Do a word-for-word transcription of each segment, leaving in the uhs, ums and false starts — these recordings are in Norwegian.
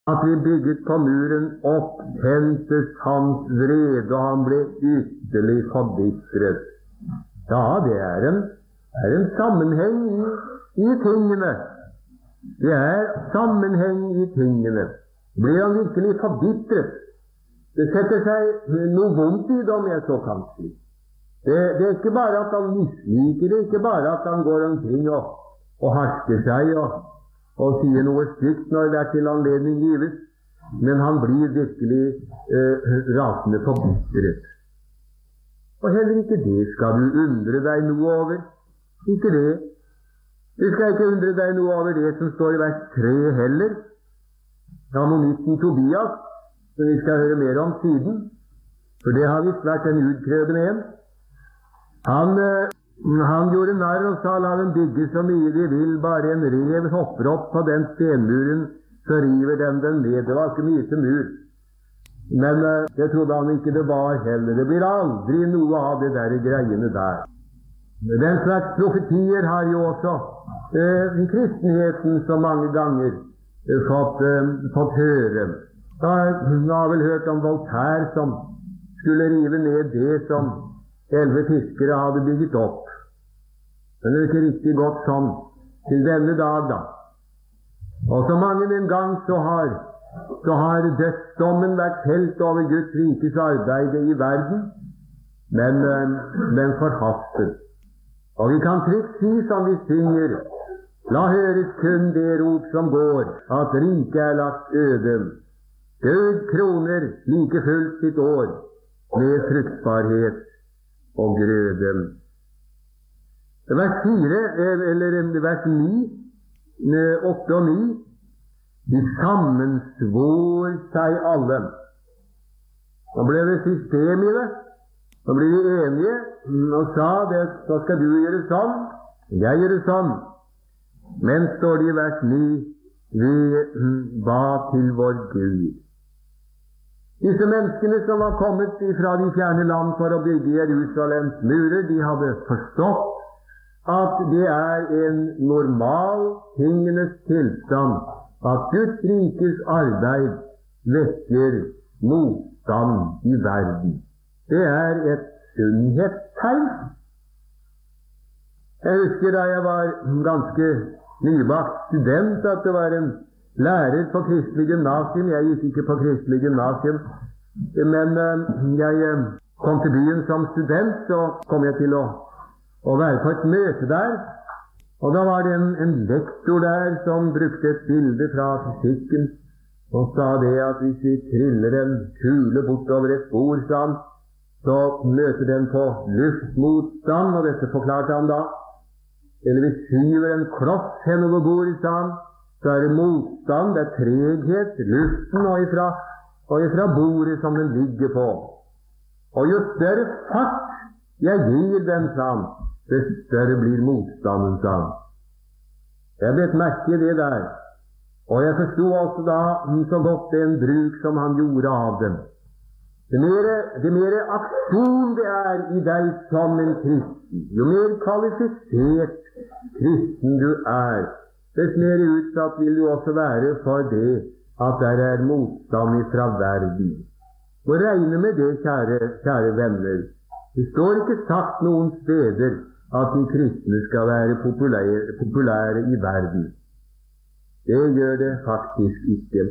at vi bygget på muren, opptentes hans vrede, og han ble ytterlig forbitret. Ja, det er en, er en sammenheng i, i tingene. Det er sammenheng i tingene. Blir han virkelig forbitret? Det setter seg noe vondt i det, om jeg så kan si. Det, det er ikke bare at han misliker det, ikke bare at han går omkring og, og harsker seg og, og sier noe stygt når det er til anledning gives, men han blir virkelig eh, rasende forbitret. Og heller ikke det skal du undre deg noe over. Ikke det. Du skal ikke undre deg noe over det som står i vers tre heller. Ammonitten Tobias, som vi skal høre mer om siden, for det har visst vært en utkrevende en. Han, han gjorde narr og sa, la dem bygge så mye de vil, bare en rev hopper opp på den stenmuren, så river den den ned. Det var ikke mye til mur. Men det trodde han ikke det var heller. Det blir aldri noe av det der greiene der. Den slags profetier har jo også eh, kristenheten så mange ganger eh, fått, eh, fått høre. Jeg har vel hørt om Voltaire som skulle rive ned det som elleve fiskere hadde bygget opp. Men det er ikke riktig godt sånn til denne dag, da. Og så mange en gang så har, så har dødsdommen vært helt over Guds rikes arbeid i verden, men, men forhastet. Og vi kan trygt si som vi synger, la høres kun det rop som går, at riket er lagt øde. Gud kroner like fullt sitt år med fruktbarhet og grøde. Vers fire, eller vers ni, åtte og ni, de sammensvor seg alle. Da ble det system i det. Da ble de enige og sa det, så skal du gjøre sånn, jeg gjør det sånn. Men står det i vers ni, vi ba til vår Gud. Disse menneskene som var kommet fra de fjerne land for å bygge Jerusalems murer, de hadde forstått at det er en normal tingenes tilstand, at Guds rikes arbeid vekker motstand i verden. Det er et sunnhetstegn. Jeg husker da jeg var ganske nybakt student, at det var en lærer på Kristelig Gymnasium. Jeg gikk ikke på Kristelig Gymnasium, men jeg kom til byen som student, så kom jeg til å, å være på et møte der. Og da var det en, en lektor der som brukte et bilde fra fysikken, og sa det at hvis vi triller en kule bortover et bord, sa han, så møter den på luftmotstand, og dette forklarte han da. Eller hvis skyver en kloss henover bordet, sa han, så er det motstand, det er treghet, luften og ifra, og ifra bordet som den ligger på. Og jo større fart jeg gir den, sa han, det større blir motstanden, sa han. Jeg ble et merke i det der, og jeg forstod også da så godt den bruk som han gjorde av dem. Det mer, det mer aksjon det er i deg som en kristen, jo mer kvalifisert kristen du er, dess mer utsatt vil du også være for det at der er motstand fra verden. Og regne med det, kjære, kjære venner. Det står ikke sagt noen steder at de kristne skal være populære, populære i verden. Det gjør det faktisk ikke.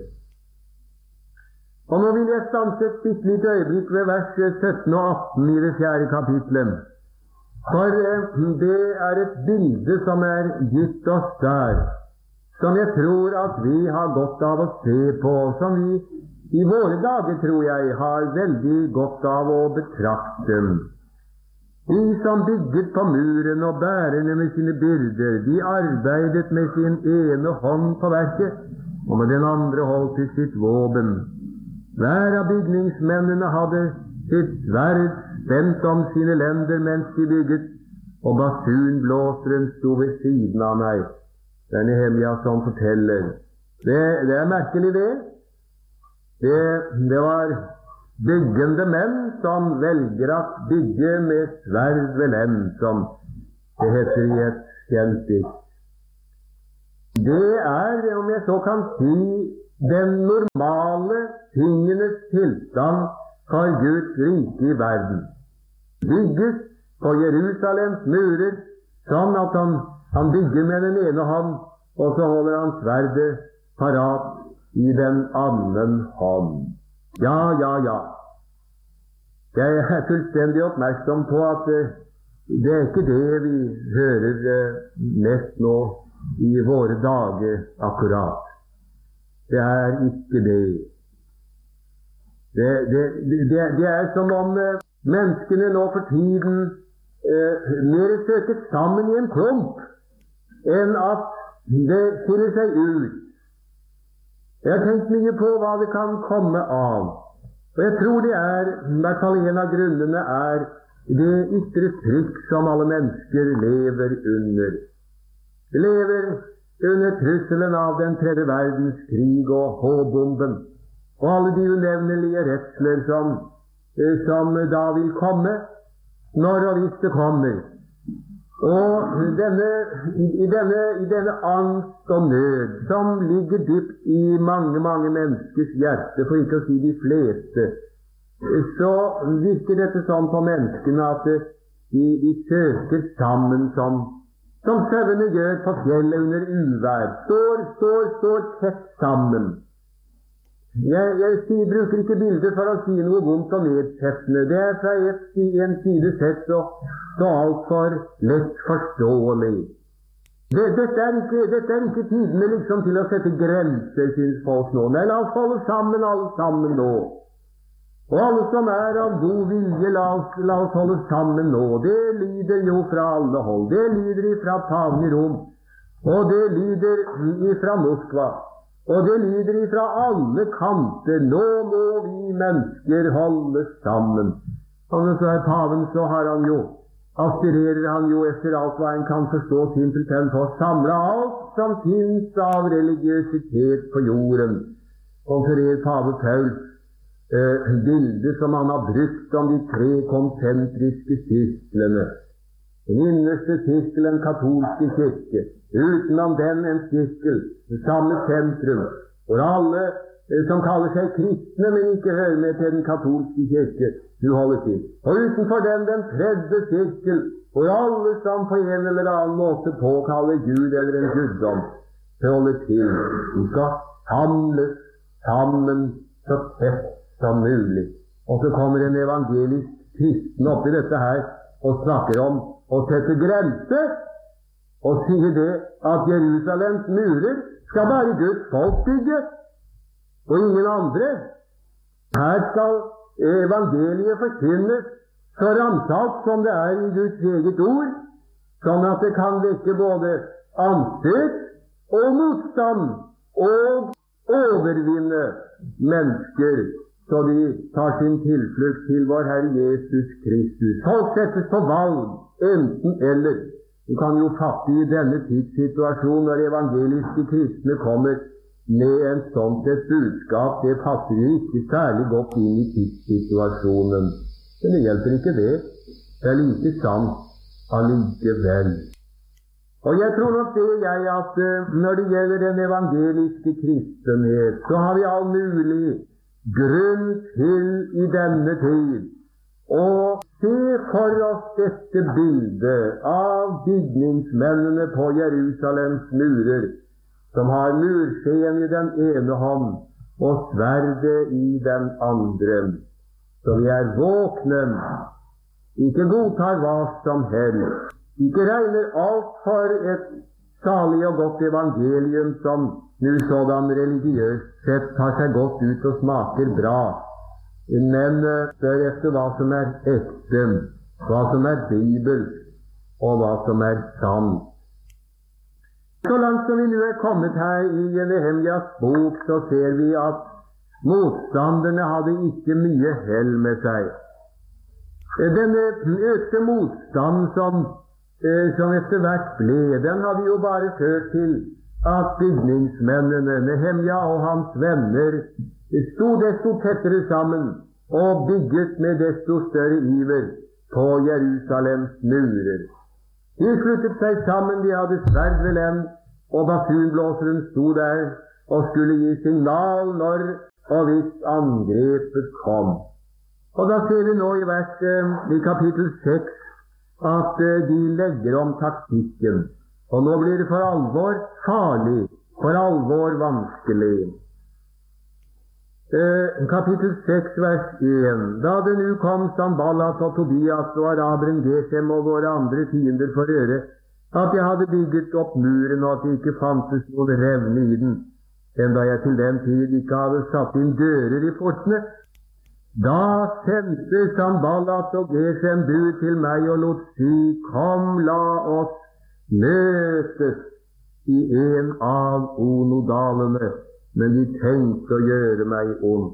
Og nå vil jeg stanse et bitte lite øyeblikk ved vers sytten og atten i det fjerde kapitlet. For det er et bilde som er gitt oss der, som jeg tror at vi har godt av å se på, som vi i våre dager, tror jeg, har veldig godt av å betrakte. De som bygget på muren og bærende med sine byrder, de arbeidet med sin ene hånd på verket, og med den andre holdt i sitt våpen. Hver av bygningsmennene hadde sitt sverd spent om sine lender mens de bygget, og basunblåseren sto ved siden av meg. Det er Nehemia som forteller. Det, det er merkelig det. det. Det var byggende menn som velger å bygge med sverd ved lem, som det heter i et kjent dikt. Det er, om jeg så kan si, den normale tingenes tilstand for Guds rike i verden. Bygges på Jerusalems murer, sånn at han, han bygger med den ene hånd, og så holder han sverdet parat i den annen hånd. Ja, ja, ja. Jeg er fullstendig oppmerksom på at uh, det er ikke det vi hører uh, mest nå i våre dager akkurat. Det er ikke det. Det, det, det, det er som om uh, menneskene nå for tiden uh, mer søker sammen i en klump enn at det skiller seg ut. Jeg har tenkt mye på hva det kan komme av. Og jeg tror det er, i hvert fall en av grunnene er det ytre trykk som alle mennesker lever under. De lever under trusselen av den tredje verdenskrig og H-bomben, og alle de unevnelige redsler som, som da vil komme, når og hvis det kommer. Og denne, i, denne, i denne angst og nød som ligger dypt i mange, mange menneskers hjerte, for ikke å si de fleste, så virker dette sånn på menneskene at de, de søker sammen som, som sauene gjør på fjellet under uvær. Står, står, står tett sammen. Jeg, jeg sier, bruker ikke bilder for å si noe vondt og nedsettende. Det er fra et, en side sett så, så alt for lett forståelig. Det, dette, er ikke, dette er ikke tidene liksom til å sette grenser, synes folk nå. Nei, la oss holde sammen, alle sammen nå. Og alle som er av god vilje, la oss, la oss holde sammen nå. Det lyder jo fra alle hold. Det lyder fra paven i Rom, og det lyder fra Moskva. Og det lyder ifra alle kanter. Nå må vi mennesker holde sammen. Og så er paven, så har han jo, aspirerer han jo etter alt hva en kan forstå simpelthen på å samle alt som finnes av religiøsitet på jorden. Konfererer pave Paul eh, bildet som han har brukt om de tre konsentriske sirklene. Den innerste sirkelen, katolske kirke. Utenom den en sirkel, det samme sentrum, hvor alle eh, som kaller seg kristne, men ikke hører med til den katolske kirke, du holder til. Og utenfor den den tredje sirkel, hvor alle som på en eller annen måte påkaller Gud eller en guddom, holder til. Du skal samles sammen så tett som mulig. Og så kommer en evangelisk kristen oppi dette her og snakker om å sette grenser, og sier det at Jerusalems murer skal bare Guds folk bygge, og ingen andre. Her skal evangeliet forkynnes så ramsalt som det er i Guds eget ord, sånn at det kan vekke både anstøt og motstand og overvinne mennesker, så de tar sin tilflukt til vår Herre Jesus Kristus. Folk settes på valg, enten eller. Du kan jo fatte i denne tidssituasjonen når evangeliske kristne kommer med en sånt et budskap, det passer jo ikke særlig godt inn i tidssituasjonen. Men det hjelper ikke det. Det er like sant allikevel. Og jeg tror nok det, jeg, at når det gjelder den evangeliske kristenhet, så har vi all mulig grunn til i denne tid å se for oss dette bildet av bygningsmennene på Jerusalems murer, som har murskjeen i den ene hånd og sverdet i den andre. Så vi er våkne, ikke godtar hva som helst, ikke regner alt for et salig og godt evangelium som nu sådan religiøst sett tar seg godt ut og smaker bra, men spør efter hva som er ekte, hva som er bibelsk, og hva som er sant. Så langt som vi nå er kommet her i Nehemjas bok, så ser vi at motstanderne hadde ikke mye hell med seg. Denne økte motstand som, som etter hvert ble, den hadde jo bare ført til at bygningsmennene, Nehemja og hans venner, sto desto tettere sammen og bygget med desto større iver på Jerusalems murer. De sluttet seg sammen, de hadde sverd ved lem, og basunblåseren sto der og skulle gi signal når og hvis angrepet kom. Og da ser vi nå i vers i kapittel seks at de legger om taktikken. Og nå blir det for alvor farlig, for alvor vanskelig. Eh, kapittel seks, vers én. Da det nu kom Sanballat og Tobias og araberen Geshem og våre andre fiender for øre, at jeg hadde bygget opp muren og at det ikke fantes noen revne i den, enda jeg til den tid ikke hadde satt inn dører i portene, da sendte Sanballat og Geshem bud til meg og lot si, kom, la oss møtes i en av Onodalene, men de tenkte å gjøre meg ondt.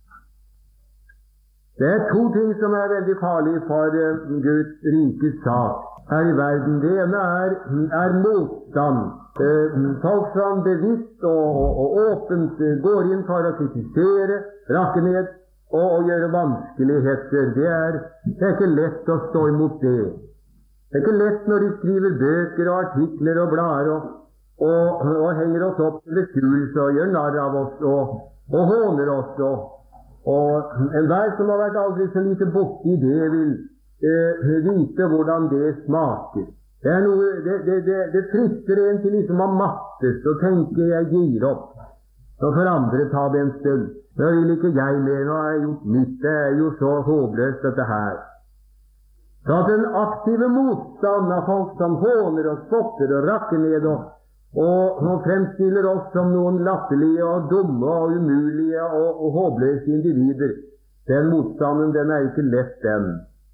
Det er to ting som er veldig farlige for Guds rikes sak her i verden. Det ene er, er motstand. Folk som bevisst og, og, og åpent går inn for å kritisere, rakke ned og, og gjøre vanskeligheter. Det er, det er ikke lett å stå imot det. Det er ikke lett når de skriver bøker og artikler og blader og, og, og henger oss opp til beskuelse og gjør narr av oss og, og håner oss. Og, og enhver som har vært aldri så lite borti det, vil eh, vite hvordan det smaker. Det er noe, det, det, det, det frister en til liksom å mattes og tenke jeg gir opp. Så får andre ta det en stund. Nå vil ikke jeg mer, nå har jeg gjort mitt. Det er jo så håpløst dette her. Så at den aktive motstand av folk som håner og spotter og rakker ned og, og, og fremstiller oss som noen latterlige og dumme og umulige og, og håpløse individer, den motstanden, den er ikke lett, den.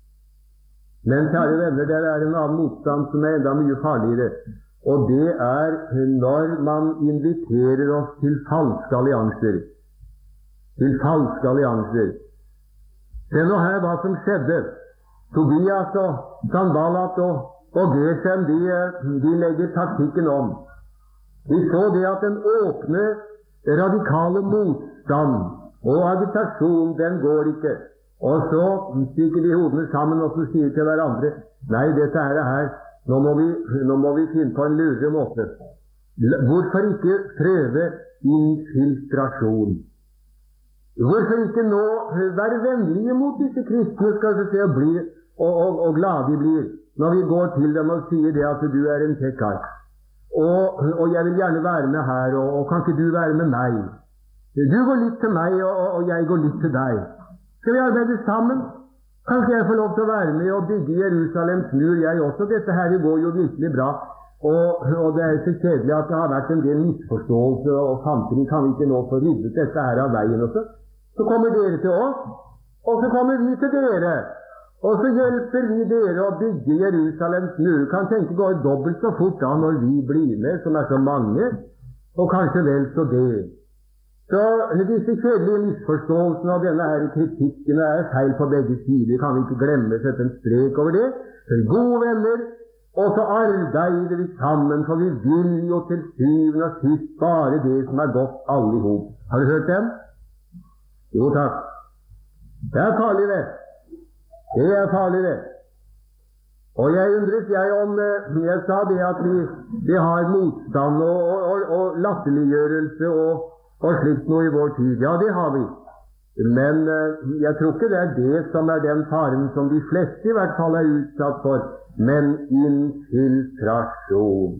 Men kjære venner, det er en annen motstand som er enda mye farligere, og det er når man inviterer oss til falske allianser. Til falske allianser. Se nå her hva som skjedde. Tobias og Sanballat og, og Geshem, de, de legger taktikken om. De så det at den åpne, radikale motstand og agitasjon, den går ikke. Og så stikker de hodene sammen og så sier til hverandre, nei, dette her, her nå, må vi, nå må vi finne på en lurere måte. Hvorfor ikke prøve infiltrasjon? Hvorfor ikke nå være vennlige mot disse kristne, skal vi se, og bli Og, og, og glade de blir når vi går til dem og sier det at du er en kjekk kar, og, og jeg vil gjerne være med her, og, og kan ikke du være med meg? Du går litt til meg, og, og jeg går litt til deg. Skal vi arbeide sammen? Kanskje jeg får lov til å være med og bygge Jerusalems mur, jeg også? Dette her går jo virkelig bra, og, og det er så kjedelig at det har vært en del misforståelse og fanteri. Kan vi ikke nå få ryddet dette her av veien også? Så kommer dere til oss, og så kommer vi til dere. Og så hjelper vi dere å bygge Jerusalems mur. Kan tenke gå dobbelt så fort da når vi blir med, som er så mange, og kanskje vel så det. Så disse kjedelige misforståelsene og denne her kritikken er feil på begge sider. Kan vi ikke glemme å sette en strek over det? Så er gode venner, og så arbeider vi sammen, for vi vil jo til syvende og sist bare det som er godt alle i hop. Har du hørt dem? Jo takk. Det er farlig det. Det er farlig det. Og jeg undres jeg om, jeg sa det at vi, vi har motstand og, og, og latterliggjørelse og, og slikt noe i vår tid. Ja, det har vi. Men jeg tror ikke det er det som er den faren som de fleste i hvert fall er utsatt for, men infiltrasjon.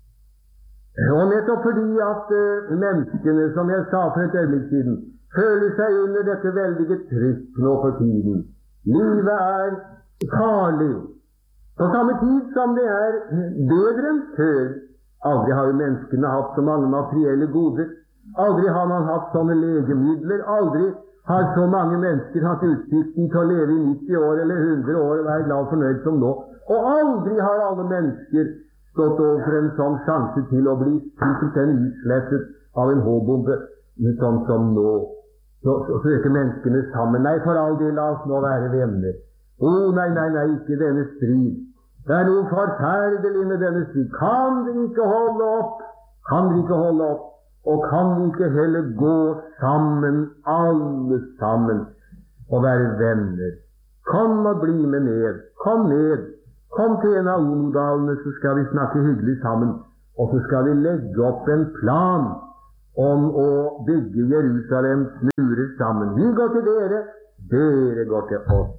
Og nettopp fordi at uh, menneskene, som jeg sa for et øyeblikk siden, føler seg under dette veldige trykk nå for tiden. Livet er farlig. På samme tid som det er bedre enn før. Aldri har jo menneskene hatt så mange materielle goder. Aldri har man hatt sånne legemidler. Aldri har så mange mennesker hatt utsikten til å leve i nitti år eller hundre år og være glad og fornøyd som nå. Og aldri har alle mennesker stått overfor en sånn sjanse til å bli simpelthen utslettet av en H-bombe, sånn som nå. Så søker menneskene sammen. Nei, for all del, la oss nå være venner. Å, oh, nei, nei, nei, ikke denne strid. Det er noe forferdelig med denne strid. Kan dere ikke holde opp? Kan dere ikke holde opp? Og kan vi ikke heller gå sammen, alle sammen, og være venner? Kom og bli med ned. Kom ned. Kom til en av Onodalene, så skal vi snakke hyggelig sammen. Og så skal vi legge opp en plan om å bygge Jerusalems murer sammen. Vi går til dere, dere går til oss.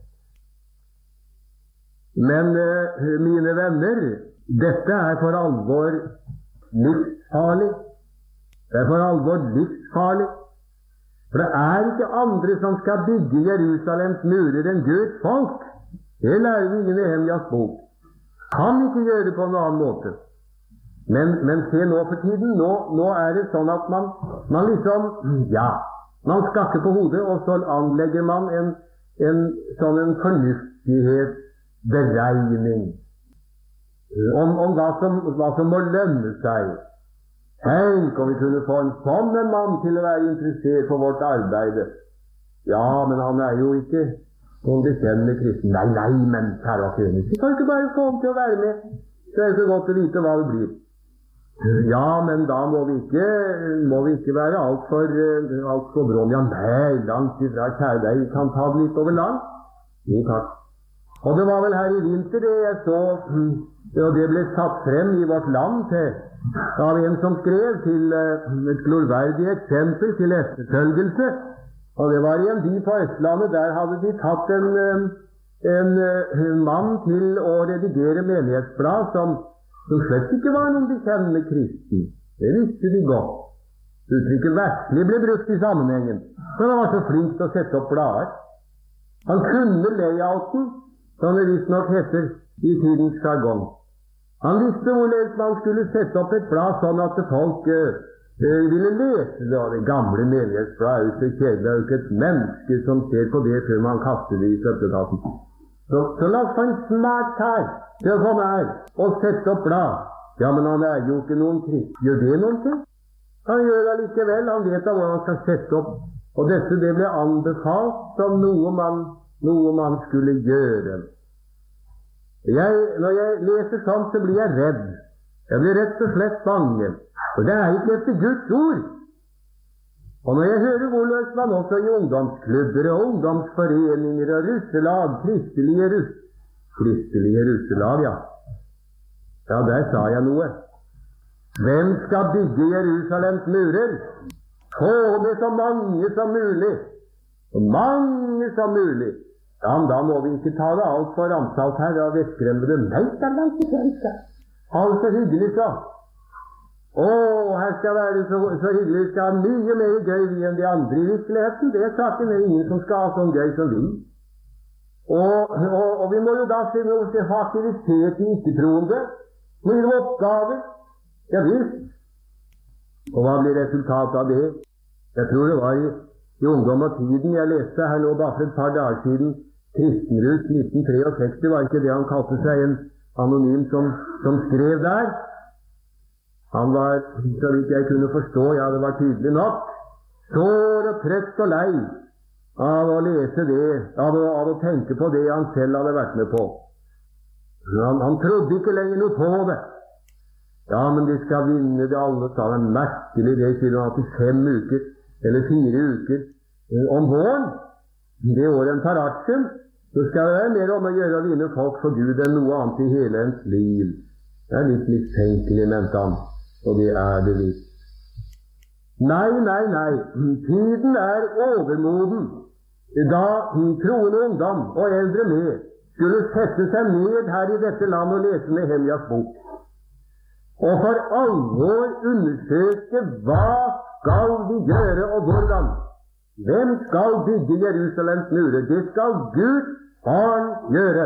Men mine venner, dette er for alvor livsfarlig. Det er for alvor livsfarlig. For det er ikke andre som skal bygge Jerusalems murer enn Guds folk. Det lærer vi i Nehemjas bok. Kan ikke gjøre det på en annen måte. Men, men se nå for tiden, nå, nå er det sånn at man, man liksom, ja, man skakker på hodet, og så anlegger man en, en sånn en fornuftighet beregning om, om hva, som, hva som må lønne seg. Tenk om vi kunne få en sånn en mann til å være interessert på vårt arbeid. Ja, men han er jo ikke noen bekjennende kristen. Nei, nei, men kjære Akenes, vi kan ikke bare få ham til å være med. Så er det så godt å vite hva det blir. Ja, men da må vi ikke, må vi ikke være alt for, alt for brom. Ja, nei, langt ifra, kjære deg, vi kan ta det litt over land. Jo, takk. Og det var vel her i vinter det jeg så, og det ble satt frem i Vårt Land til, av en som skrev til et glorverdig eksempel til etterfølgelse. Og det var i en by på Østlandet. Der hadde de tatt en, en, en mann til å redigere menighetsblad som, som slett ikke var noen bekjennende kristen. Det visste de godt. Uttrykket verslig ble brukt i sammenhengen, for han var så flink til å sette opp blader. Han kunne layouten, som det visst nok heter i tidens jargong. Han visste hvorledes man skulle sette opp et blad sånn at folk uh, uh, ville lese det. Og det gamle menighetsbladet er jo så kjedelig. Det er jo ikke et menneske som ser på det før man kaster det i søppelkassen. Så, så la oss få en smart kar til å komme her og sette opp blad. Ja, men han er jo ikke noen kristen. Gjør det noen ting? Han gjør det likevel. Han vet da hvordan han skal sette opp. Og dette det ble anbefalt som noe man, noe man skulle gjøre. Jeg, når jeg leser sånt, så blir jeg redd. Jeg blir rett og slett bange. For det er ikke etter Guds ord. Og når jeg hører hvorledes man også i ungdomsklubber og ungdomsforeninger og russelag, kristelige, russ, kristelige russelag, ja. Ja, der sa jeg noe. Hvem skal bygge Jerusalems murer? Få med så mange som mulig. Så mange som mulig. Ja, men da må vi ikke ta det alt for ramsalt her og vettskremme det. Nei, det er langt i fremste. Alt så hyggelig, så. Å, her skal være så, så hyggelig. Vi skal ha mye mer gøy vi enn de andre i virkeligheten. Det er saken. Det er ingen som skal ha sånn gøy som vi. Og, og, og vi må jo da se noe til aktivitet i ikke-troende. Mye oppgaver. Ja visst. Og hva blir resultatet av det? Jeg tror det var i, i Ungdom og Tiden jeg leste her nå bare for et par dager siden. Kristenrus nitten sekstitre, var ikke det han kalte seg, en anonym som, som skrev der. Han var, så vidt jeg kunne forstå, ja det var tydelig nok, sår og trøtt og lei av å lese det, av å, av å tenke på det han selv hadde vært med på. Han, han trodde ikke lenger noe på det. Ja, men de skal vinne det alle sammen. Merkelig det, siden han hadde fem uker, eller fire uker, om våren. Det året en tar aksjen, så skal det være mer om å gjøre å vinne folk for Gud enn noe annet i hele ens liv. Det er litt mistenkelig, mente han, og det er det litt. Nei, nei, nei, tiden er overmoden. Da troende ungdom og eldre med skulle sette seg ned her i dette land og lese Nehemjas bok. Og for alvor undersøke hva skal vi gjøre og hvordan. Hvem skal bygge Jerusalems murer? Det skal Guds barn gjøre.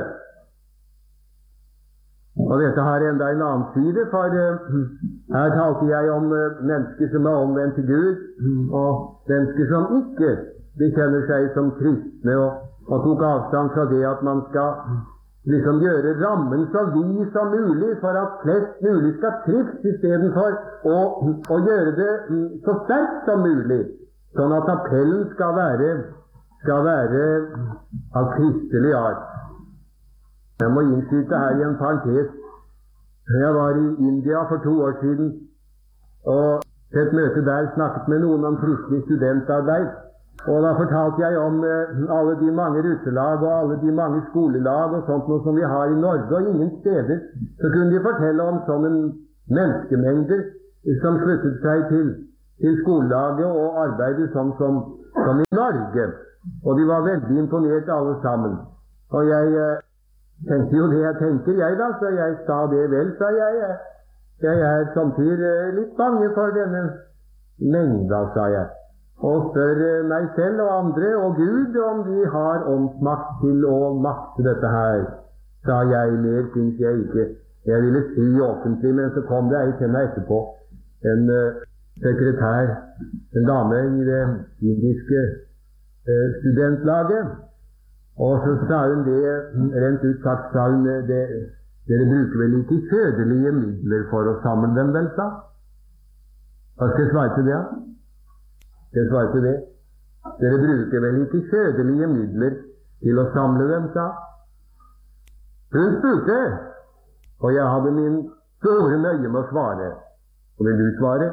Og dette har enda en annen side, for uh, her talte jeg om uh, mennesker som er omvendt til Gud, og mennesker som ikke bekjenner seg som kristne, og, og tok avstand fra det at man skal liksom gjøre rammen så vid som mulig for at flest mulig skal trives, i stedet for å, å gjøre det um, så sterkt som mulig. Sånn at appellen skal være, skal være av kristelig art. Jeg må innskyte her i en parentes. Jeg var i India for to år siden, og til et møte der snakket med noen om kristelig studentarbeid. Og da fortalte jeg om eh, alle de mange russelag og alle de mange skolelag og sånt noe som vi har i Norge, og ingen steder. Så kunne de fortelle om sånne menneskemengder som sluttet seg til til skolelaget og arbeidet sånn som, som i Norge. Og de var veldig imponert alle sammen. Og jeg eh, tenkte jo det jeg tenker, jeg da, så jeg sa det vel, sa jeg. Jeg er samtidig eh, litt bange for denne mengda, sa jeg. Og spør meg selv og andre og Gud om de har åndsmakt til å makte dette her, sa jeg. Mer synes jeg ikke jeg ville si offentlig, men så kom det ei til meg etterpå, en uh, sekretær, en dame i det indiske uh, studentlaget, og så sa hun det, rent ut sagt sa hun, det, dere bruker vel ikke kjødelige midler for å samle dem, vel, sa? Hva skal jeg svare til det? Skal jeg svare til det? Dere bruker vel ikke kjødelige midler til å samle dem, sa? Hun spurte, og jeg hadde min store nøye med å svare. Og vil du svare?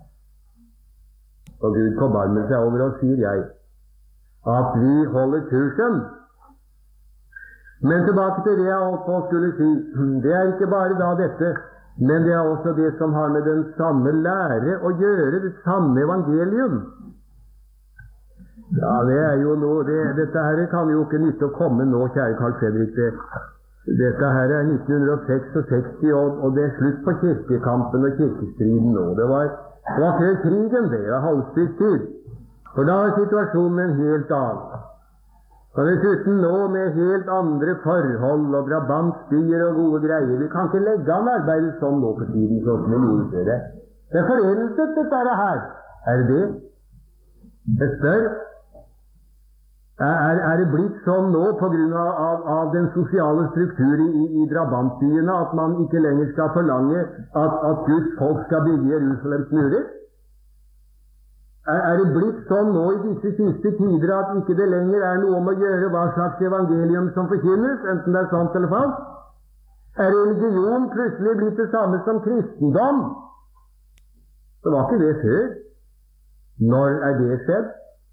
Og Gud forbarmer seg over oss, sier jeg, at vi holder kursen. Men tilbake til det jeg holdt på skulle si. Det er ikke bare da dette, men det er også det som har med den samme lære å gjøre, det samme evangelium. Ja, det er jo noe, det, dette her kan jo ikke nytte å komme nå, kjære Carl Fredrik. Det, dette her er nitten sekstiseks, og, og det er slutt på kirkekampen og kirkestriden nå. Det var, det var før krigen, det, det var halvstyrt tid. For da var situasjonen en helt annen. Og dessuten nå med helt andre forhold og brabantbyer og gode greier. Vi kan ikke legge an arbeidet sånn nå på tiden, sånn som vi gjorde før det. Det er foreldet, dette her. Er det det? Jeg spør. Er, er det blitt sånn nå på grunn av, av, av den sosiale struktur i, i drabantbyene at man ikke lenger skal forlange at, at Guds folk skal bygge Jerusalems murer? Er, er det blitt sånn nå i disse siste tider at ikke det lenger er noe om å gjøre hva slags evangelium som forkynnes, enten det er sant eller falskt? Er religion plutselig blitt det samme som kristendom? Det var ikke det før. Når er det skjedd?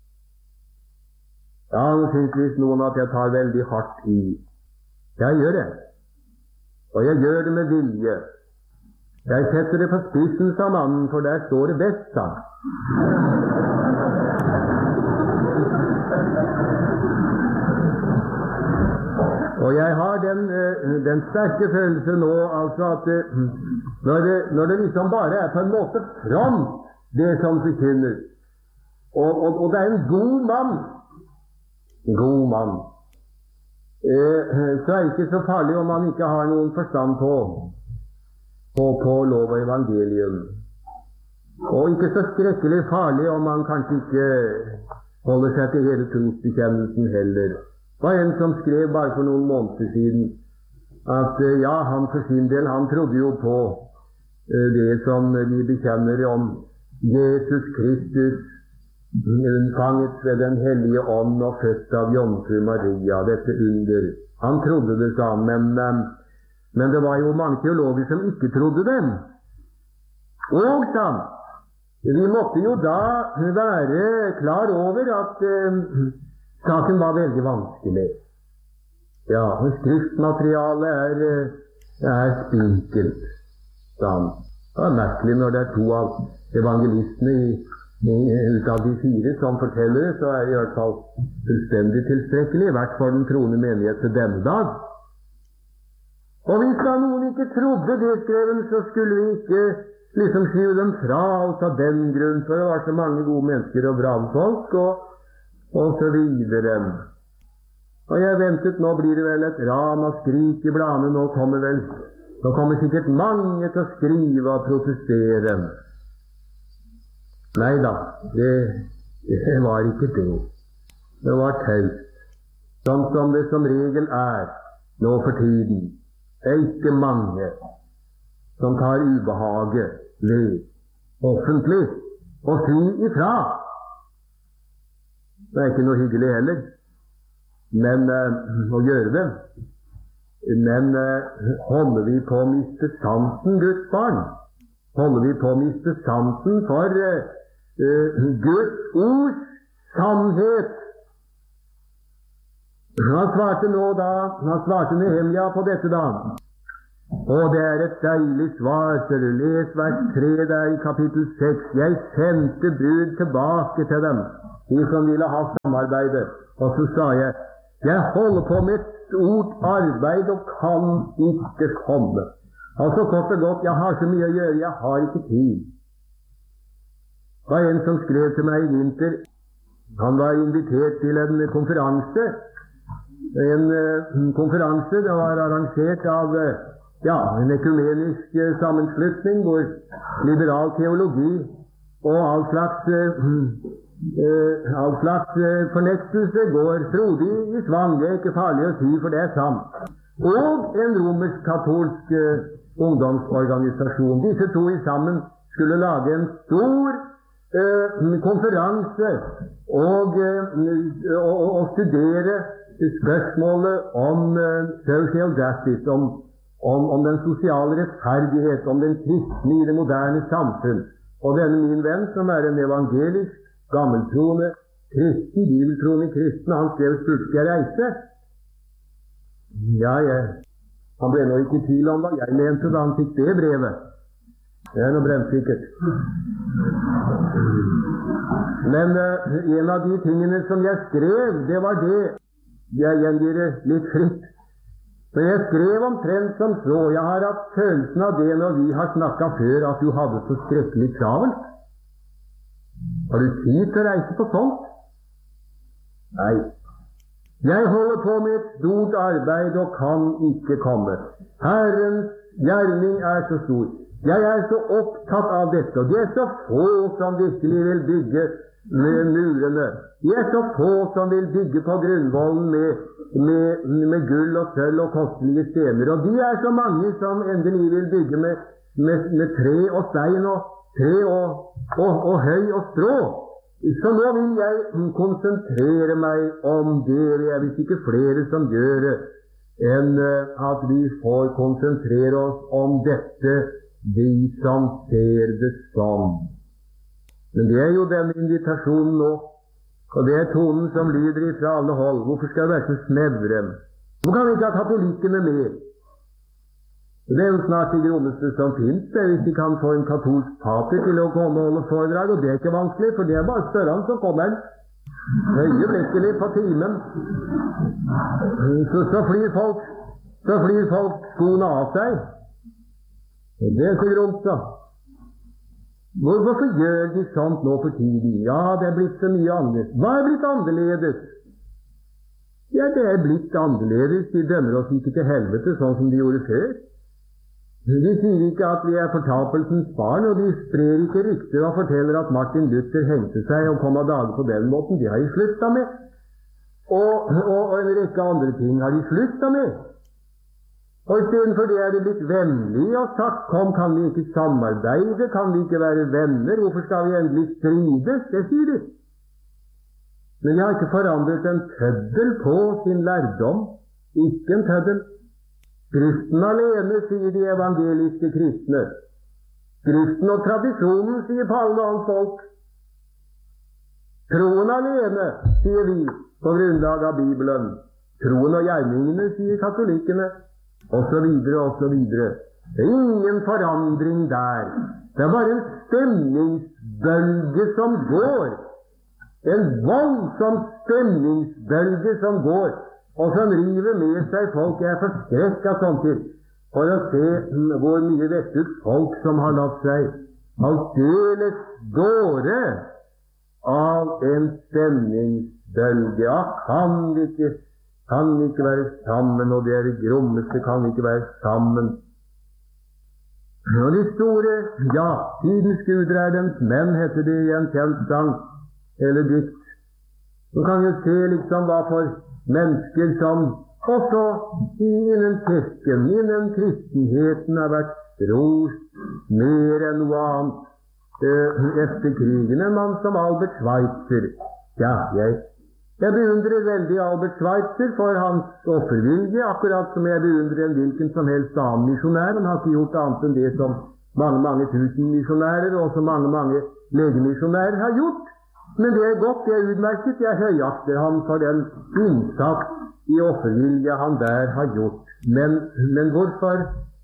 Ja, nå synes visst noen at jeg tar veldig hardt i. Jeg gjør det. Og jeg gjør det med vilje. Jeg setter det på spissen, sa mannen, for der står det best, sa. Og jeg har den, den sterke følelse nå, altså at når det, når det liksom bare er på en måte front, det som forkynnes, og, og, og det er en god mann, god mann, eh, så er det ikke så farlig om man ikke har noen forstand på, på, på lov og evangelium. Og ikke så skrekkelig farlig om man kanskje ikke holder seg til hele trosbekjennelsen heller. Det var en som skrev bare for noen måneder siden at eh, ja, han for sin del, han trodde jo på eh, det som vi bekjenner om Jesus Kristus, unnfanget ved den hellige ånd og født av jomfru Maria, dette under. Han trodde det, sa han, men, men det var jo mange teologer som ikke trodde dem. Og, sa han, vi måtte jo da være klar over at uh, saken var veldig vanskelig. Ja, skriftmaterialet er, er spinkelt, sa han. Det var merkelig når det er to av evangelistene i ut av de fire som forteller det, så er det i hvert fall fullstendig tilstrekkelig, i hvert fall den troende menighet til denne dag. Og hvis da noen ikke trodde det, skreven, så skulle vi ikke liksom skyve dem fra oss av den grunn, for det var så mange gode mennesker og brave folk, og, og så videre. Og jeg ventet, nå blir det vel et ram av skrik i bladene, nå kommer vel, nå kommer sikkert mange til å skrive og protestere. Nei da, det, det var ikke det. Det var taust, sånn som det som regel er nå for tiden. Det er ikke mange som tar ubehaget ved offentlig å si ifra. Det er ikke noe hyggelig heller, men uh, å gjøre det. Men uh, holder vi på å miste sansen, Guds barn? Holder vi på å miste sansen for uh, uh, Guds ords sannhet? Han svarte nå da, han svarte Nehemja på dette da. Og det er et deilig svar, så du les vers tre der i kapittel seks. Jeg sendte bud tilbake til dem, de som ville ha samarbeidet. Og så sa jeg, jeg holder på med et stort arbeid og kan ikke komme. Altså kort og godt, jeg har så mye å gjøre, jeg har ikke tid. Det var en som skrev til meg i vinter. Han var invitert til en konferanse. En uh, konferanse, det var arrangert av uh, ja, en økumenisk uh, sammenslutning hvor liberal teologi og all slags, uh, uh, all slags uh, fornektelse går frodig i svang. Det er ikke farlig å si, for det er sant. Og en romersk-katolsk uh, ungdomsorganisasjon. Disse to i sammen skulle lage en stor uh, konferanse og, uh, og, og studere spørsmålet om uh, social justice, om, om, om den sosiale rettferdighet, om den kristne i det moderne samfunn. Og denne min venn, som er en evangelisk, gammeltroende kristen, bibeltroende kristen, han skrev, spurte skal jeg reise? Ja, jeg, han ble nå ikke i tvil om hva jeg mente da han fikk det brevet. Det er noe brennsikkert. Men uh, en av de tingene som jeg skrev, det var det. Jeg gjengir det litt fritt. For jeg skrev omtrent som så. Jeg har hatt følelsen av det når vi har snakket før, at du hadde så skrekkelig travelt. Har du tid til å reise på sånt? Nei. Jeg holder på med et stort arbeid og kan ikke komme. Herrens gjerning er så stor. Jeg er så opptatt av dette, og det er så få som virkelig vil bygge med murene. Det er så få som vil bygge på grunnvollen med, med, med gull og sølv og kostelige stener. Og de er så mange som endelig vil bygge med, med, med tre og stein og tre og, og, og høy og strå. Så nå vil jeg konsentrere meg om det. Det er visst ikke flere som gjør det, enn at vi får konsentrere oss om dette, de som ser det sånn. Men det er jo denne invitasjonen nå, og det er tonen som lyder fra alle hold. Hvorfor skal det være så snevre? Hvorfor kan vi ikke ha katolikkene med? Det er jo snart det grommeste som finnes, det, hvis de kan få en katolsk pater til å komme og holde foredrag, og det er ikke vanskelig, for det er bare større, så kommer han øyeblikkelig på timen. Så, så flyr folk, så flyr folk skoene av seg. Og det er så gromt, da. Hvorfor gjør de sånt nå for tiden? Ja, det er blitt så mye annerledes. Hva er blitt annerledes? Ja, det er blitt annerledes. De dømmer oss ikke til helvete, sånn som de gjorde før. De sier ikke at vi er fortapelsens barn, og de sprer ikke rykter og forteller at Martin Luther hengte seg og kom av dage på den måten. De har de sluttet med. Og, og, og en rekke andre ting har de sluttet med. Og i stedet for det er det blitt vennlig og sagt, kom, kan vi ikke samarbeide, kan vi ikke være venner, hvorfor skal vi endelig strides? Det sier de. Men jeg har ikke forandret en tøddel på sin lærdom, ikke en tøddel. Skriften alene, sier de evangeliske kristne. Skriften og tradisjonen, sier Paul og hans folk. Troen alene, sier vi, på grunnlag av Bibelen. Troen og gjerningene, sier katolikkene. Og så videre, og så videre. Det er ingen forandring der. Det er bare en stemningsbølge som går. En voldsom stemningsbølge som går, og som river med seg folk. Jeg er forskrekket samtidig for å se hvor mye vettug folk som har latt seg aldeles dåre av en stemningsbølge. Ja, kan vi ikke kan ikke være sammen, og det er det grommeste, kan ikke være sammen. Og de store, ja, tidens guder er dens menn, heter det i en kjent sang, eller dikt. Du kan jo se liksom hva for mennesker som også innen kirken, innen kristenheten har vært stor mer enn noe annet eh, efter krigen. En mann som Albert Schweitzer. Ja, jeg Jeg beundrer veldig Albert Schweitzer for hans offervilje, akkurat som jeg beundrer en hvilken som helst annen misjonær. Han har ikke gjort annet enn det som mange, mange tusen misjonærer og så mange, mange legemisjonærer har gjort. Men det er godt, det er utmerket. Jeg høyakter ham for den innsats i offervilje han der har gjort. Men, men hvorfor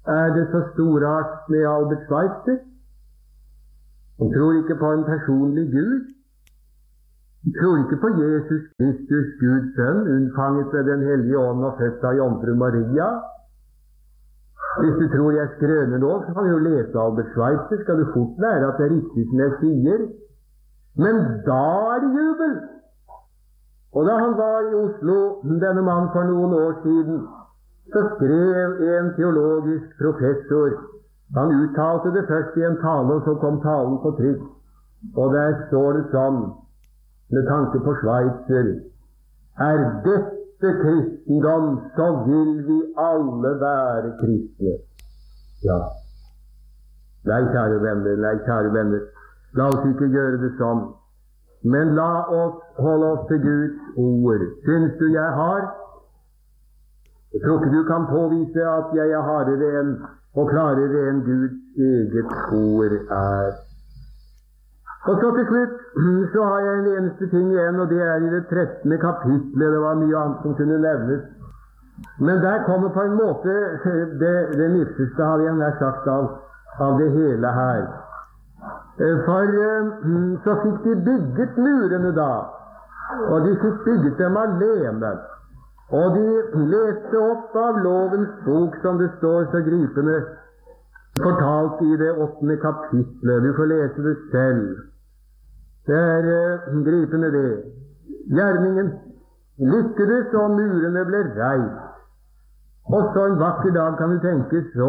Er det så storart med Albert Schweitzer? Han tror ikke på en personlig Gud. Han tror ikke på Jesus Kristus, Guds sønn, unnfanget ved den hellige ånd og født av jomfru Maria. Hvis du tror jeg skrøner nå, så kan du jo lese Albert Schweitzer, skal du fort lære at det er riktig som jeg sier. Men da er det jubel! Og da han var i Oslo, denne mann for noen år siden, så skrev en teologisk professor. Han uttalte det først i en tale, og så kom talen på trykk. Og der står det sånn, med tanke på Schweitzer: er dette kristendom, så vil vi alle være kristne. Ja. Nei, kjære venner, nei, kjære venner. La oss ikke gjøre det sånn. Men la oss holde oss til Guds ord. Syns du jeg har? Jeg tror ikke du kan påvise at jeg er hardere enn og klarere enn Guds eget ord er. Og så til slutt så har jeg en eneste ting igjen, og det er i det trettende kapitlet. Det var mye annet som kunne nevnes. Men der kommer på en måte det, det nifseste, hadde jeg nær sagt, av, av det hele her. For så fikk de bygget murene da, og de fikk bygget dem alene. Og de leste opp av lovens bok, som det står så gripende fortalt i det åttende kapitlet. Du får lese det selv. Det er uh, gripende det. Gjerningen lykkedes, og murene ble reist. Og så en vakker dag kan du tenke så.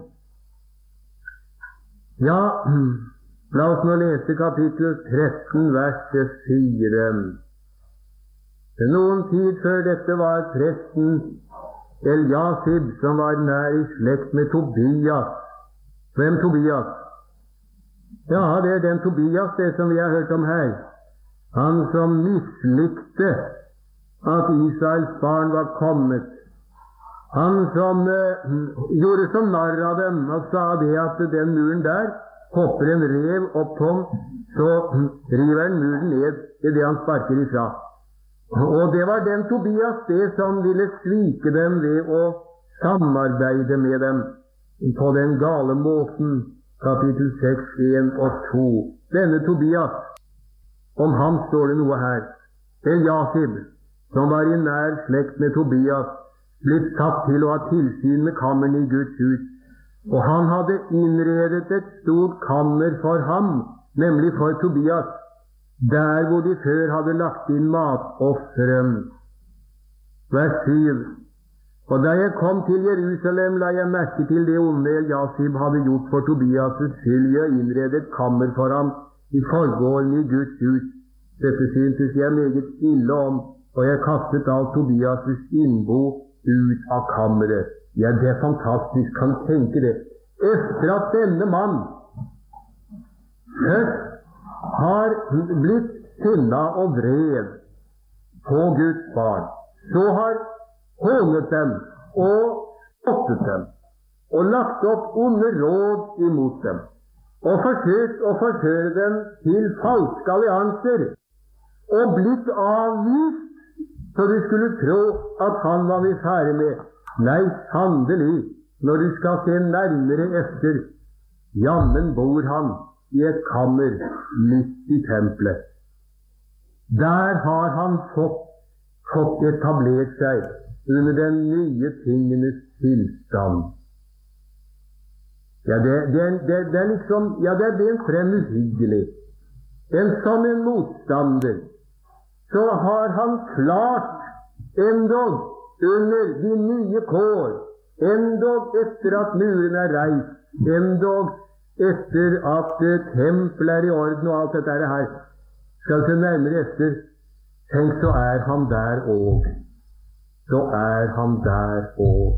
Ja, la oss nå lese kapittel tretten, vers fire. Noen tid før dette var presten Eliasib, som var nær i slekt med Tobias. Hvem Tobias? Ja, det er den Tobias, det som vi har hørt om her. Han som mislikte at Israels barn var kommet. Han som eh, gjorde som narr av dem og sa det at den muren der hopper en rev opp på, så river den muren ned i det han sparker ifra. Og det var den Tobias, det som ville svike dem ved å samarbeide med dem på den gale måten. Kapittel seks, en og to. Denne Tobias, om ham står det noe her. Eliasib, som var i nær slekt med Tobias, blitt satt til å ha tilsyn med kammeren i Guds hus. Og han hadde innredet et stort kammer for ham, nemlig for Tobias, der hvor de før hadde lagt inn matofferen. Vers syv. Og da jeg kom til Jerusalem, la jeg merke til det onde Eliasib hadde gjort for Tobias' skyld ved å innrede et kammer for ham i forgården i Guds hus. Dette syntes jeg meget ille om, og jeg kastet alt Tobias' innbo ut av kammeret. Ja, det er fantastisk, kan tenke det. Etter at denne mann først har blitt sinna og vred på Guds barn, så har hånet dem og spottet dem og lagt opp onde råd imot dem og forsøkt å forføre dem til falske allianser og blitt avvist, så du skulle tro at han var vi ferdig med. Nei, sannelig, når du skal se nærmere efter, jammen bor han i et kammer midt i tempelet. Der har han fått, fått etablert seg under den nye tingenes tilstand. Ja, det, det, det, det er liksom, ja, det er det frem uhyggelig. En sånn en motstander, så har han klart endog under de nye kår, endog etter at muren er reist, endog etter at tempelet er i orden og alt dette her, skal se nærmere efter, tenk, så er han der og så er han der og.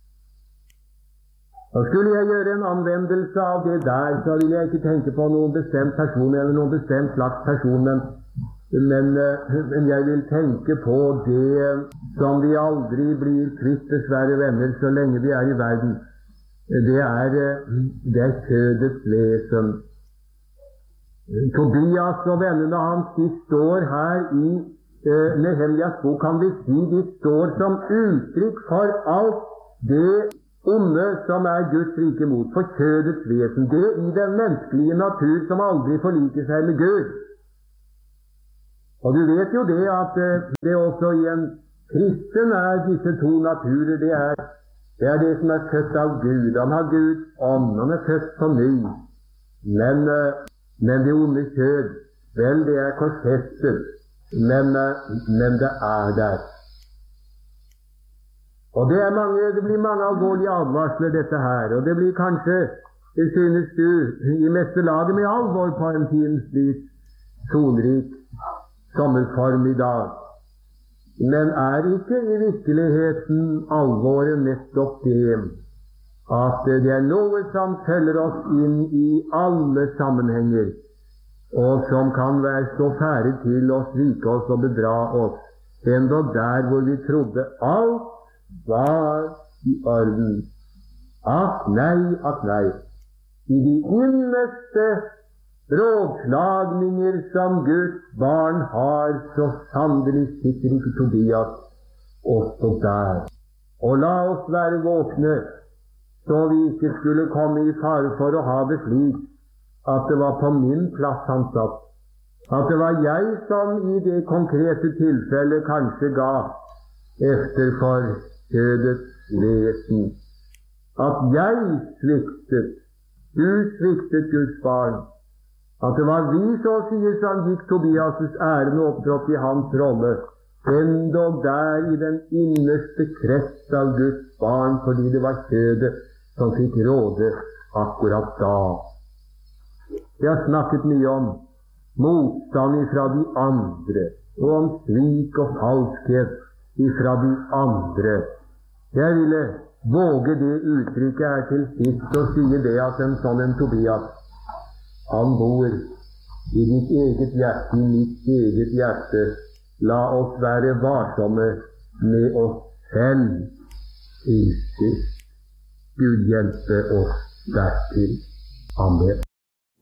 Og skulle jeg gjøre en anvendelse av det der, så vil jeg ikke tenke på noen bestemt person eller noen bestemt slags person, men, men, men jeg vil tenke på det som vi aldri blir kvitt, dessverre venner, så lenge vi er i verden. Det er, det er kjødets vesen. Tobias og vennene hans, de står her i Nehemjas bok, kan vi si, de står som uttrykk for alt det onde som er Guds rike mot, for kjødets vesen, det i den menneskelige natur som aldri forliker seg med Gud. Og du vet jo det at det også i en kristen er disse to naturer. Det er det, er det som er født av Gud. Han har Guds ånd, han er født på ny. Men, men det onde kjød, vel, det er korsfestet, men, men det er der. Og det, er mange, det blir mange alvorlige advarsler, dette her. Og det blir kanskje, det synes du, i meste laget med alvor på en fin, slik solrik sommerform i dag. Men er ikke i virkeligheten alvoret nettopp det at det er noe som følger oss inn i alle sammenhenger, og som kan være så fære til å svike oss og bedra oss, enda der hvor vi trodde alt var i orden. Ak nei, ak nei. I de innerste rådslagninger som Guds barn har, så sannelig sitter ikke Tobias også der. Og la oss være våkne, så vi ikke skulle komme i fare for å ha det slik at det var på min plass han satt. At det var jeg som i det konkrete tilfellet kanskje ga efter for kjødets vesen. At jeg sviktet, du sviktet Guds barn. At det var vi, så sier, som gikk Tobias' ærend og opptrådte i hans rolle, endog der i den innerste krets av Guds barn, fordi det var kjødet som fikk råde akkurat da. Jeg har snakket mye om motstand ifra de andre, og om svik og falskhet ifra de andre. Jeg ville våge det uttrykket her til sist, og sier det at en sånn en Tobias, han bor i ditt eget hjerte, i mitt eget hjerte. La oss være varsomme med oss selv til sist. Gud hjelpe oss dertil. Amen.